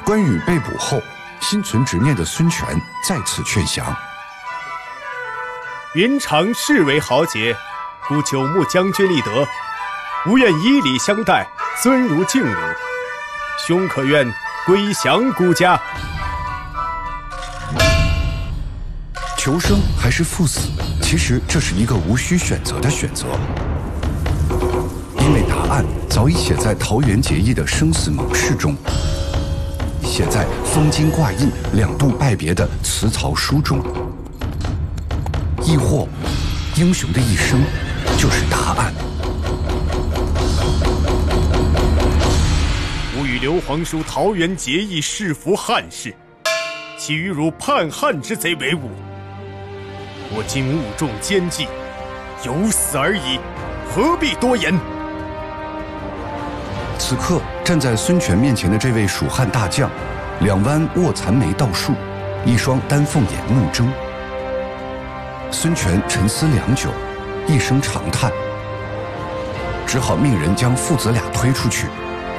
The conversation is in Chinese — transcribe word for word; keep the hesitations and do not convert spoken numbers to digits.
关羽被捕后，心存执念的孙权再次劝降。 云长视为豪杰，故久慕将军立德，吾愿以礼相待，尊如敬汝。兄可愿归降孤家？ 求生还是赴死，其实这是一个无需选择的选择，因为答案早已写在桃园结义的生死盟誓中，写在封金挂印两度拜别的辞曹书中，亦或英雄的一生就是答案。 吾与刘皇叔桃园结义，誓服汉室，岂与汝叛汉之贼为伍？我今误中奸计，有死而已，何必多言？ 此刻站在孙权面前的这位蜀汉大将，两弯卧蚕眉倒竖，一双丹凤眼怒睁。孙权沉思良久，一声长叹，只好命人将父子俩推出去，